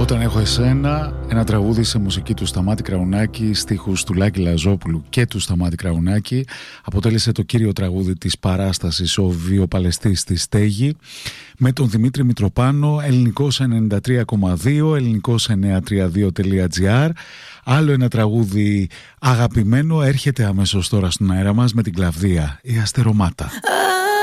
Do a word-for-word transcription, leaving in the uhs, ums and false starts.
Όταν έχω εσένα, ένα τραγούδι σε μουσική του Σταμάτη Κραουνάκη, στίχους του Λάκη Λαζόπουλου και του Σταμάτη Κραουνάκη, αποτέλεσε το κύριο τραγούδι της παράστασης «Ο βιοπαλαιστής στη Στέγη», με τον Δημήτρη Μητροπάνο, ελληνικός ενενήντα τρία κόμμα δύο, ελληνικός εννιακόσια τριάντα δύο τελεία τζι άρ. Άλλο ένα τραγούδι αγαπημένο έρχεται αμέσως τώρα στον αέρα μας με την Κλαβδία, η Αστερομάτα.